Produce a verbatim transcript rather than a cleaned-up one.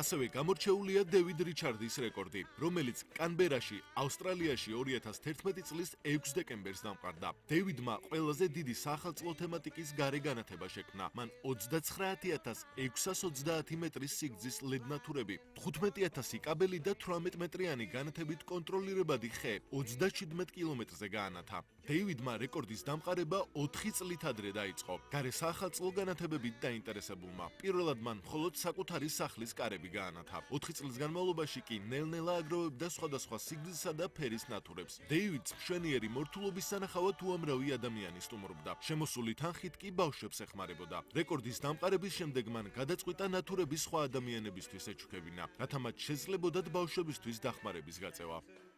ასევე გამორჩეულია დევიდ რიჩარდის რეკორდი, რომელიც კანბერაში, ავსტრალიაში ორი ათას თერთმეტი წლის ექვსი დეკემბერს დამყარდა. დევიდმა ყველაზე დიდი სახელმწიფო თემატიკის გარე განათება შექმნა. მან ოცდაცხრაათი ათას ექვსას ოცდაათი მეტრის სიგრძის ლედნათურები, თხუთმეტი ათასი კაბელი და თვრამეტ მეტრიანი განათებით კონტროლირებადი ხე ოცდაჩვიდმეტ კილომეტრზე გაანათა. დევიდმა რეკორდის დამყარება ოთხი წლით ადრე დაიწყო. გარე სახელმწიფო განათებებით დაინტერესებულმა. პირველად მან მხოლოდ საკუთარი სახლის კარები გაანათა. ოთხი წლის განმავლობაში კი ნელ-ნელა აგროვებდა სხვადასხვა სიგრძისა და ფერის ნათურებს. დევიდს მშვენიერი მორთულობის სანახავად უამრავი ადამიანი სტუმრობდა. შემოსული თანხით კი ბავშვებს ეხმარებოდა. რეკორდის დამყარების შემდეგ მან გადაწყვიტა ნათურების სხვა ადამიანებისთვის ეჩუქებინა, რათა მათ შესძლებოდათ ბავშვებისთვის დახმარების გაწევა.